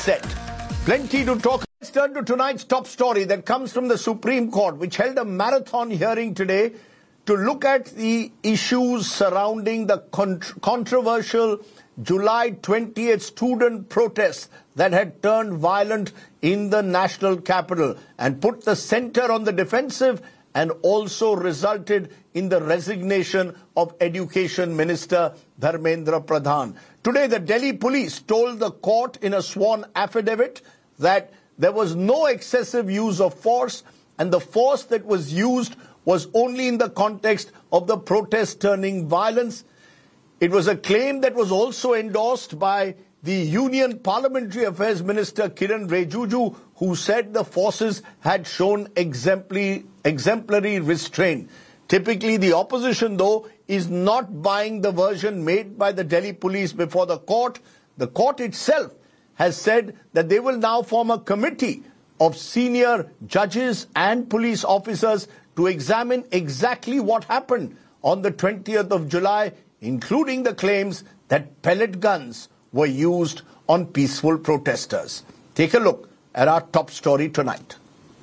set. Plenty to talk. Let's turn to tonight's top story that comes from the Supreme Court, which held a marathon hearing today to look at the issues surrounding the controversial July 20th student protests that had turned violent in the national capital and put the center on the defensive and also resulted in the resignation of Education Minister Dharmendra Pradhan. Today, the Delhi police told the court in a sworn affidavit that there was no excessive use of force, and the force that was used was only in the context of the protest turning violence. It was a claim that was also endorsed by the Union Parliamentary Affairs Minister Kiran Rijiju, who said the forces had shown exemplary restraint. Typically, the opposition, though, is not buying the version made by the Delhi police before the court. The court itself has said that they will now form a committee of senior judges and police officers to examine exactly what happened on the 20th of July, including the claims that pellet guns were used on peaceful protesters. Take a look at our top story tonight.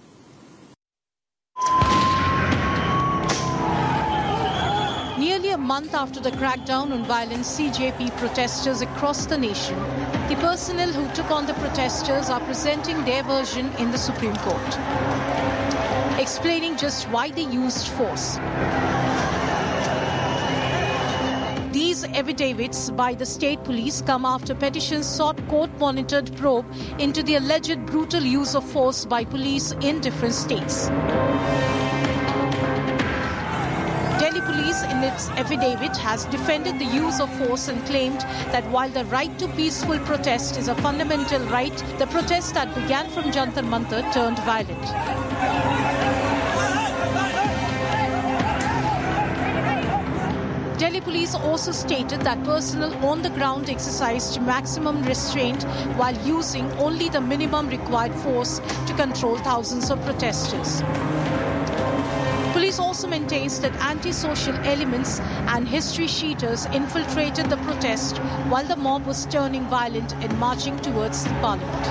Nearly a month after the crackdown on violent CJP protesters across the nation, the personnel who took on the protesters are presenting their version in the Supreme Court, explaining just why they used force. These affidavits by the state police come after petitions sought court-monitored probe into the alleged brutal use of force by police in different states. Delhi police in its affidavit has defended the use of force and claimed that while the right to peaceful protest is a fundamental right, the protest that began from Jantar Mantar turned violent. Delhi police also stated that personnel on the ground exercised maximum restraint while using only the minimum required force to control thousands of protesters. Police also maintains that anti-social elements and history sheeters infiltrated the protest while the mob was turning violent and marching towards the parliament.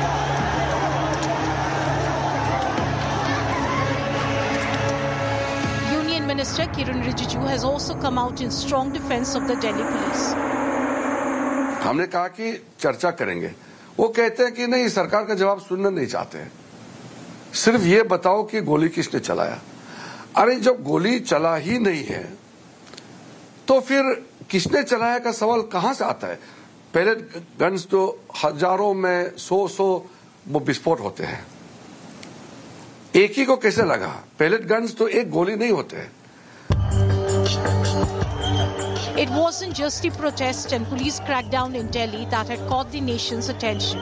Minister Kiran Rijiju has also come out in strong defense of the Delhi police. हमने कहा कि चर्चा करेंगे। वो कहते हैं कि नहीं, सरकार का जवाब सुनना नहीं चाहते हैं। सिर्फ ये बताओ कि गोली किसने चलाया। अरे जब गोली चला ही नहीं है तो फिर किसने चलाया का सवाल कहां से आता है। पहले गन्स तो हजारों में सौ वो विस्फोट होते हैं। एक ही को कैसे लगा। पैलेट गन्स तो एक गोली नहीं होते हैं। It wasn't just the protest and police crackdown in Delhi that had caught the nation's attention.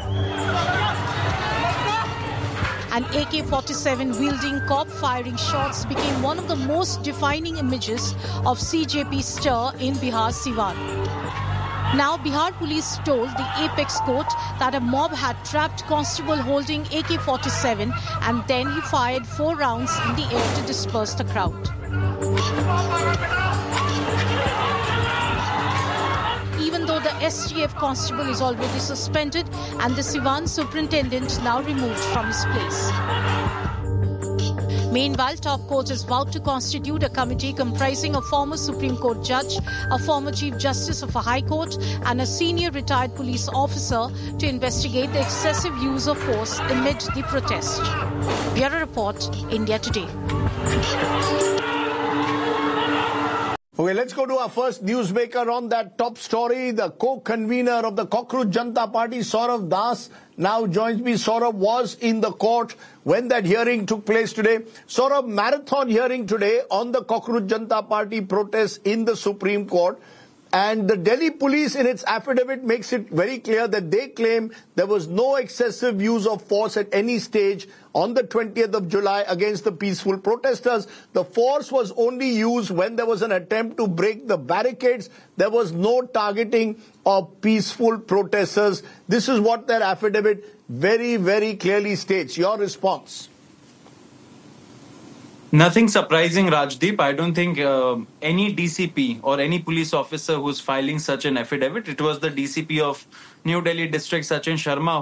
An AK-47 wielding cop firing shots became one of the most defining images of CJP stir in Bihar's Siwan. Now, Bihar police told the Apex Court that a mob had trapped Constable holding AK-47 and then he fired 4 rounds in the air to disperse the crowd. Even though the STF constable is already suspended and the Siwan superintendent now removed from his place. Meanwhile, top court has vowed to constitute a committee comprising a former Supreme Court judge, a former Chief Justice of a High Court, and a senior retired police officer to investigate the excessive use of force amid the protest. Bureau Report, India Today. Okay, let's go to our first newsmaker on that top story. The co-convener of the Cockroach Janata Party, Saurav Das, now joins me. Saurav was in the court when that hearing took place today. Saurav, marathon hearing today on the Cockroach Janata Party protests in the Supreme Court. And the Delhi police in its affidavit makes it very clear that they claim there was no excessive use of force at any stage on the 20th of July against the peaceful protesters. The force was only used when there was an attempt to break the barricades. There was no targeting of peaceful protesters. This is what their affidavit very, very clearly states. Your response? Nothing surprising, Rajdeep. I don't think any DCP or any police officer who's filing such an affidavit, it was the DCP of New Delhi District, Sachin Sharma,